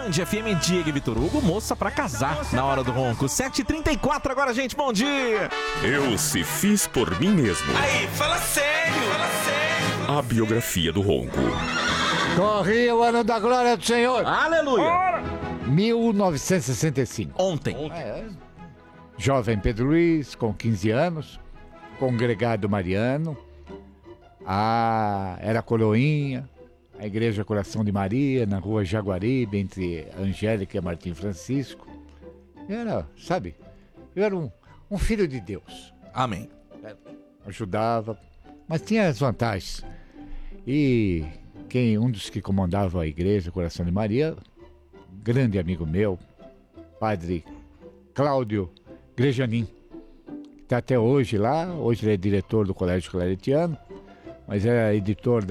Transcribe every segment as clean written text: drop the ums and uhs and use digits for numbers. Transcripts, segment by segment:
Band FM, Diego e Vitor Hugo, moça pra casar na hora do ronco. 7h34 agora, gente, bom dia! Eu se fiz por mim mesmo. Aí, fala sério! A biografia do ronco. Corria o ano da glória do Senhor. Aleluia! 1965. Ontem. Jovem Pedro Luiz, com 15 anos, congregado mariano. Era Coroinha, a Igreja Coração de Maria, na rua Jaguaribe, entre Angélica e Martim Francisco. Eu era um filho de Deus. Amém. Ajudava, mas tinha as vantagens. E um dos que comandava a Igreja Coração de Maria, grande amigo meu, padre Cláudio Grejanin, que está até hoje lá. Hoje ele é diretor do Colégio Claretiano, mas era editor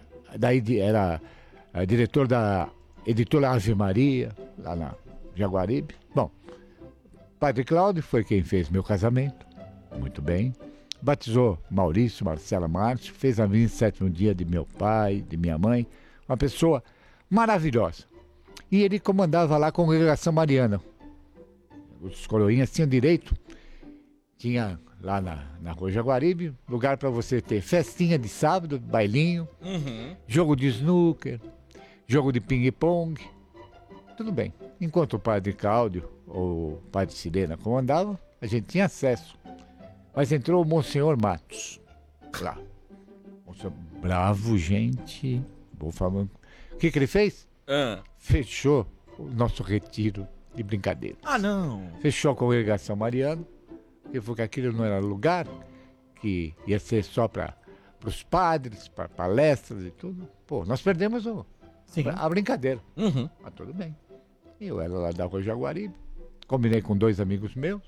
era diretor da editora Ave Maria, lá na Jaguaribe. Bom, padre Cláudio foi quem fez meu casamento, muito bem. Batizou Maurício, Marcela Márcio, fez a 27º dia de meu pai, de minha mãe, uma pessoa maravilhosa. E ele comandava lá a congregação mariana. Os coroinhas tinham direito, tinha lá na rua Jaguaribe, lugar para você ter festinha de sábado, bailinho, jogo de snooker, jogo de ping-pong, tudo bem. Enquanto o padre Cláudio ou o padre Sirena comandavam, a gente tinha acesso. Mas entrou o Monsenhor Matos lá. Monsenhor, bravo, gente. Vou falando. O que ele fez? Fechou o nosso retiro de brincadeiras. Ah, não. Fechou a congregação mariana, porque falou que aquilo não era lugar, que ia ser só para os padres, para palestras e tudo. Pô, nós perdemos a brincadeira. Mas tudo bem. Eu era lá da rua Jaguaribe, combinei com 2 amigos meus,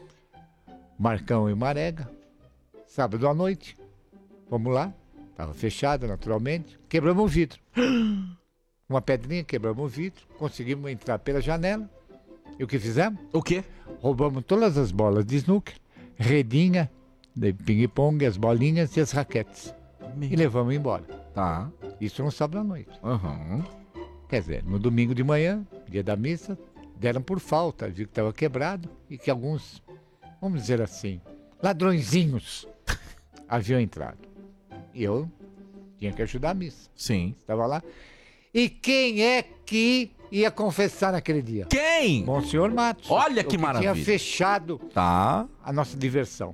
Marcão e Marega, sábado à noite, vamos lá, estava fechado naturalmente, quebramos o vidro. Uma pedrinha, quebramos o vidro, conseguimos entrar pela janela. E o que fizemos? O quê? Roubamos todas as bolas de snooker, redinha, de ping-pong, as bolinhas e as raquetes. E levamos embora. Tá. Isso no sábado à noite. Quer dizer, no domingo de manhã, dia da missa, deram por falta, viu que estava quebrado e que alguns, vamos dizer assim, ladrõezinhos haviam entrado. E eu tinha que ajudar a missa. Sim. Estava lá. E quem é que ia confessar naquele dia? Quem? Monsenhor Matos. Olha que maravilha. Tinha fechado Tá. a nossa diversão.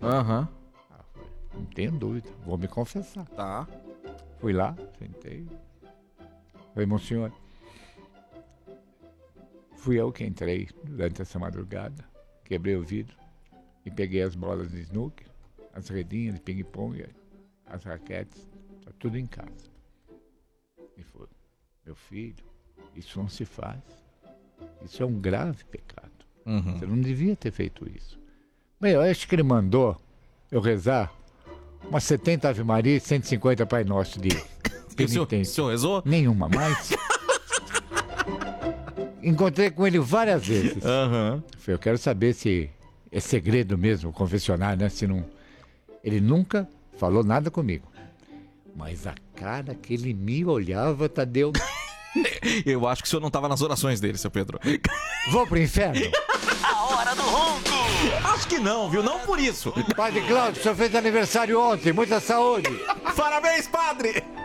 Não tenho dúvida, vou me confessar. Tá. Fui lá, sentei. Falei, Monsenhor, fui eu que entrei durante essa madrugada, quebrei o vidro e peguei as bolas de snooker, as redinhas de ping-pong, as raquetes, tá tudo em casa. E foi, meu filho, isso não se faz. Isso é um grave pecado. Você não devia ter feito isso. Bem, eu acho que ele mandou eu rezar umas 70 Ave Maria e 150 Pai Nosso de penitência. O senhor rezou? Nenhuma mais. Encontrei com ele várias vezes. Falei, eu quero saber se é segredo mesmo, confessionário, né? Se não... Ele nunca falou nada comigo. Mas a cara que ele me olhava, Tadeu... Eu acho que o senhor não estava nas orações dele, seu Pedro. Vou pro inferno? A hora do ronco. Acho que não, viu? Não por isso. Padre Cláudio, o senhor fez aniversário ontem. Muita saúde. Parabéns, padre!